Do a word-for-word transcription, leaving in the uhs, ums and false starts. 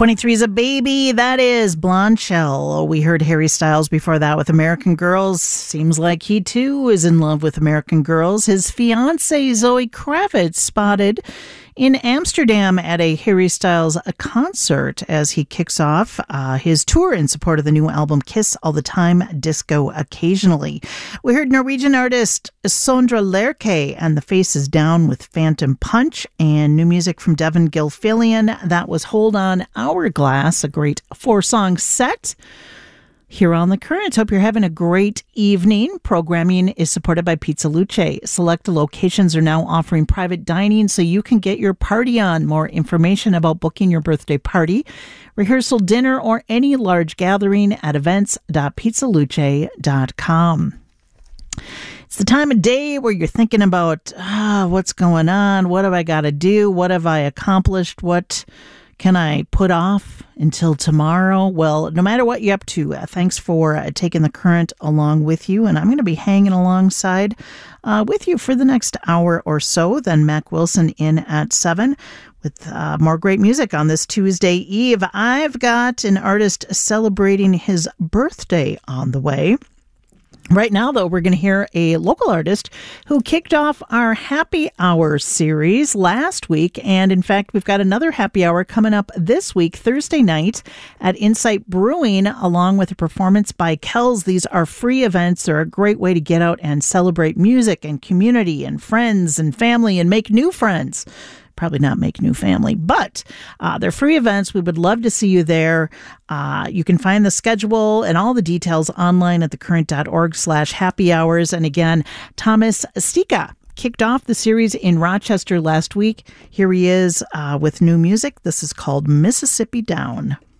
twenty-three is a baby. That is Blonde Shell. We heard Harry Styles before that with American Girls. Seems like he too is in love with American Girls. His fiancée Zoe Kravitz spotted in Amsterdam at a Harry Styles concert as he kicks off uh, his tour in support of the new album Kiss All the Time, Disco Occasionally. We heard Norwegian artist Sondre Lerche and The Face Is Down with Phantom Punch, and new music from Devin Gilfillian. That was Hold On Hourglass, a great four-song set here on The Current. Hope you're having a great evening. Programming is supported by Pizza Luce. Select locations are now offering private dining so you can get your party on. More information about booking your birthday party, rehearsal dinner, or any large gathering at events dot pizza luce dot com. It's the time of day where you're thinking about, ah, what's going on? What have I got to do? What have I accomplished? What can I put off until tomorrow? Well, no matter what you're up to, uh, thanks for uh, taking The Current along with you. And I'm going to be hanging alongside uh, with you for the next hour or so. Then Mac Wilson in at seven with uh, more great music on this Tuesday Eve. I've got an artist celebrating his birthday on the way. Right now, though, we're going to hear a local artist who kicked off our Happy Hour series last week. And in fact, we've got another Happy Hour coming up this week, Thursday night at Insight Brewing, along with a performance by Kells. These are free events. They're a great way to get out and celebrate music and community and friends and family and make new friends. Probably not make new family, but uh, they're free events. We would love to see you there. Uh, you can find the schedule and all the details online at thecurrent.org slash happy hours. And again, Thomas Stika kicked off the series in Rochester last week. Here he is uh, with new music. This is called Mississippi Down.